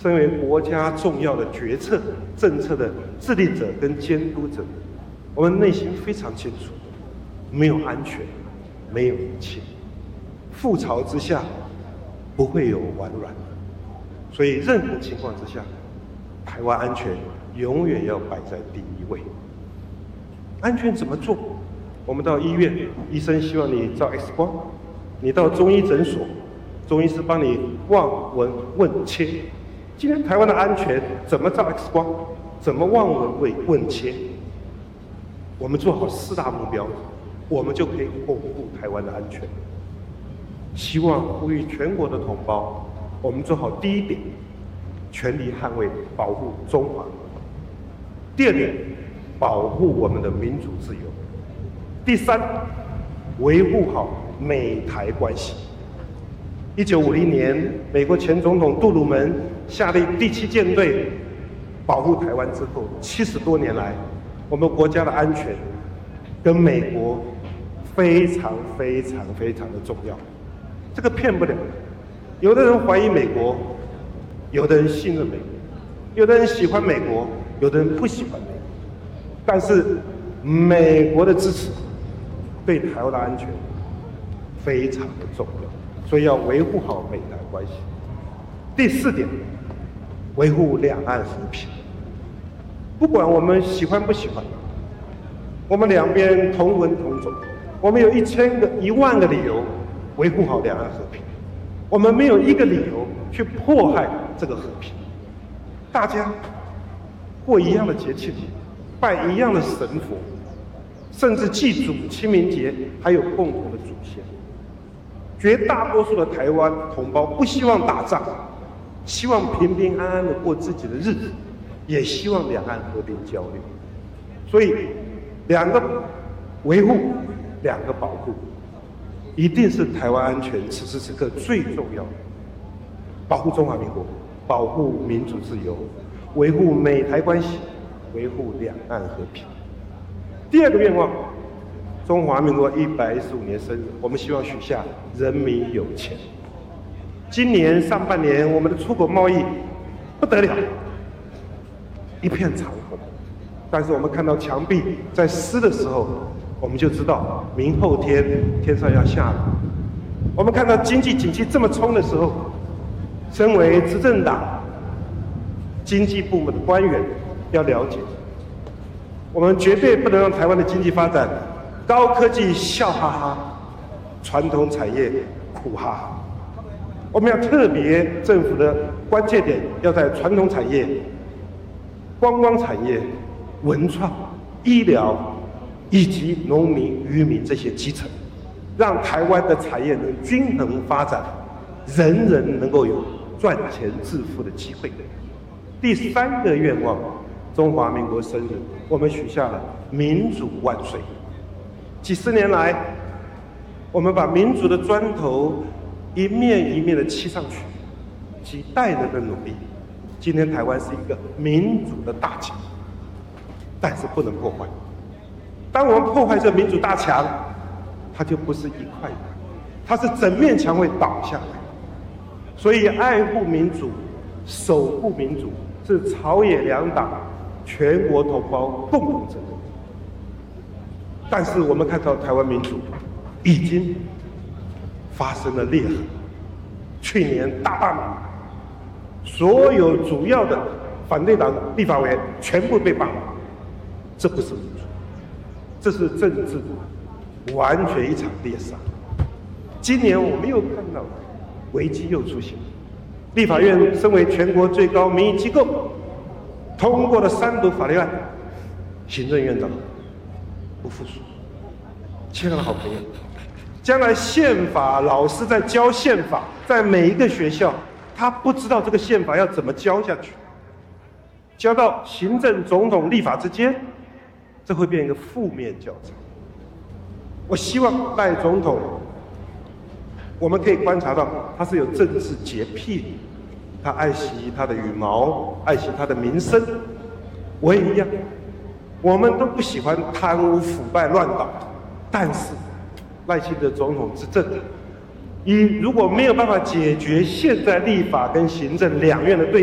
身为国家重要的决策政策的制定者跟监督者，我们内心非常清楚，没有安全，没有一切。覆巢之下，不会有完卵。所以任何情况之下，台湾安全永远要摆在第一位。安全怎么做？我们到医院，医生希望你照 X 光；你到中医诊所，中医师帮你望闻问切。今天台湾的安全怎么照 X 光？怎么望闻问切？我们做好4大目标，我们就可以巩固台湾的安全。希望呼吁全国的同胞，我们做好第一点，全力捍卫保护中华；第二点，保护我们的民主自由；第三，维护好美台关系。1950年，美国前总统杜鲁门下令第7舰队保护台湾之后，70多年来，我们国家的安全跟美国非常的重要。这个骗不了。有的人怀疑美国，有的人信任美国，有的人喜欢美国，有的人不喜欢美国。但是美国的支持对台湾的安全非常的重要，所以要维护好美台关系。第4点，维护两岸和平。不管我们喜欢不喜欢，我们两边同文同种，我们有1万个理由维护好两岸和平，我们没有一个理由去迫害这个和平。大家过一样的节庆，拜一样的神佛，甚至祭祖、清明节，还有共同的祖先。绝大多数的台湾同胞不希望打仗，希望平平安安的过自己的日子，也希望两岸和平交流。所以2个维护，2个保护，一定是台湾安全此时此刻最重要的。保护中华民国，保护民主自由，维护美台关系，维护两岸和平。第2个愿望，中华民国115年生日，我们希望许下人民有钱。今年上半年我们的出口贸易不得了，一片长虹。但是我们看到墙壁在湿的时候，我们就知道明后天天上要下雨。我们看到经济景气这么冲的时候，身为执政党经济部门的官员要了解，我们绝对不能让台湾的经济发展高科技笑哈哈，传统产业苦哈哈。我们要特别政府的关键点要在传统产业、观光产业、文创、医疗以及农民、渔民这些基层，让台湾的产业能均衡发展，人人能够有赚钱致富的机会。第3个愿望，中华民国生日，我们许下了民主万岁。几十年来，我们把民主的砖头一面一面的砌上去，几代人的努力，今天台湾是一个民主的大墙，但是不能破坏。当我们破坏这民主大墙，它就不是一块的，它是整面墙会倒下来。所以爱护民主、守护民主是朝野2党全国同胞共同责任。但是我们看到台湾民主已经发生了裂痕。去年大罢免，所有主要的反对党立法委员全部被罢免，这不是民主，这是政治完全一场猎杀。今年我们又看到危机又出现，立法院身为全国最高民意机构，通过了3读法律案，行政院长不服输。亲爱的好朋友，将来宪法老师在教宪法，在每一个学校，他不知道这个宪法要怎么教下去，教到行政、总统、立法之间，这会变一个负面教材。我希望赖总统，我们可以观察到他是有政治洁癖的，他爱惜他的羽毛，爱惜他的名声。我也一样，我们都不喜欢贪污腐败乱搞，但是赖清德总统执政，如果没有办法解决现在立法跟行政2院的对